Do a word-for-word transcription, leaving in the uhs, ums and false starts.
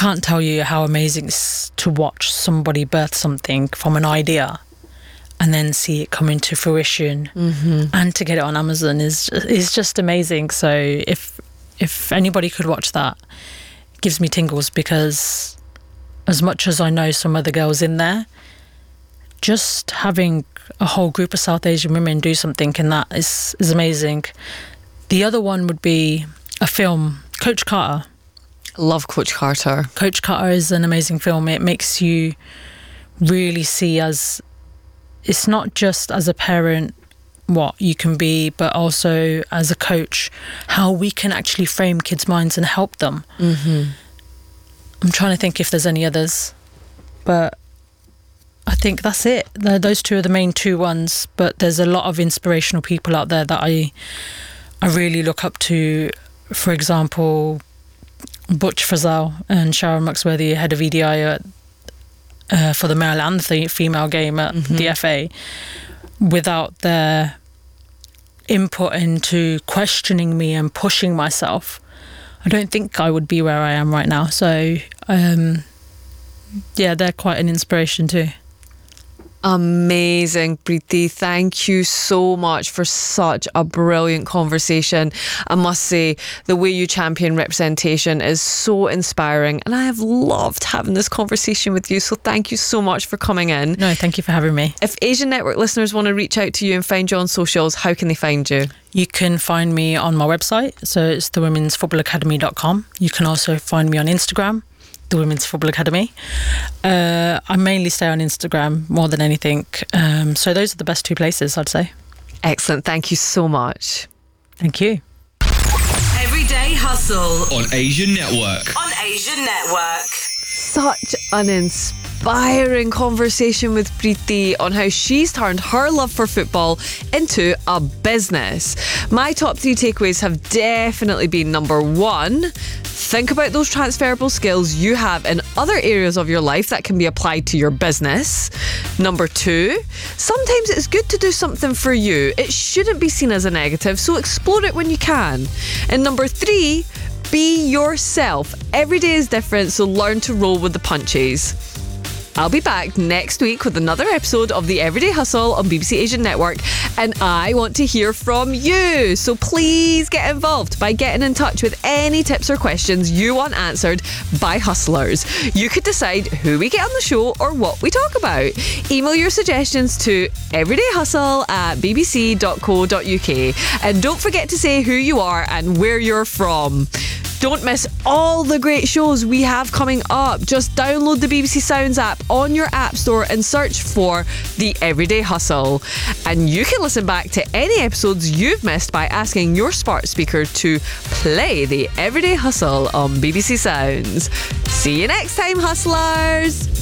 can't tell you how amazing it's to watch somebody birth something from an idea and then see it come into fruition, mm-hmm. and to get it on Amazon is is just amazing. So if if anybody could watch that, it gives me tingles, because as much as I know some of the girls in there, just having a whole group of South Asian women do something in that is, is amazing. The other one would be a film, Coach Carter. Love Coach Carter. Coach Carter is an amazing film. It makes you really see, as it's not just as a parent what you can be, but also as a coach, how we can actually frame kids' minds and help them. Mm-hmm. I'm trying to think if there's any others, but I think that's it. Those two are the main two ones, but there's a lot of inspirational people out there that I I really look up to. For example, Butch Frazell and Sharon Muxworthy, head of E D I at, uh, for the male and the female game at mm-hmm. the F A. Without their input into questioning me and pushing myself, I don't think I would be where I am right now. So, um, yeah, they're quite an inspiration too. Amazing, Preeti. Thank you so much for such a brilliant conversation. I must say, the way you champion representation is so inspiring, and I have loved having this conversation with you. So thank you so much for coming in. No, thank you for having me. If Asian Network listeners want to reach out to you and find you on socials, how can they find you? You can find me on my website, so it's the women's football academy dot com. You can also find me on Instagram, the Women's Football Academy. Uh, I mainly stay on Instagram more than anything. Um, so those are the best two places, I'd say. Excellent. Thank you so much. Thank you. Everyday Hustle on Asian Network. On Asian Network. Such an inspiring conversation with Preeti on how she's turned her love for football into a business. My top three takeaways have definitely been: number one, think about those transferable skills you have in other areas of your life that can be applied to your business. Number two, sometimes it's good to do something for you. It shouldn't be seen as a negative, so explore it when you can. And number three, be yourself. Every day is different, so learn to roll with the punches. I'll be back next week with another episode of The Everyday Hustle on B B C Asian Network, and I want to hear from you. So please get involved by getting in touch with any tips or questions you want answered by hustlers. You could decide who we get on the show or what we talk about. Email your suggestions to everydayhustle at b b c dot co dot u k, and don't forget to say who you are and where you're from. Don't miss all the great shows we have coming up. Just download the B B C Sounds app on your app store and search for The Everyday Hustle. And you can listen back to any episodes you've missed by asking your smart speaker to play The Everyday Hustle on B B C Sounds. See you next time, hustlers.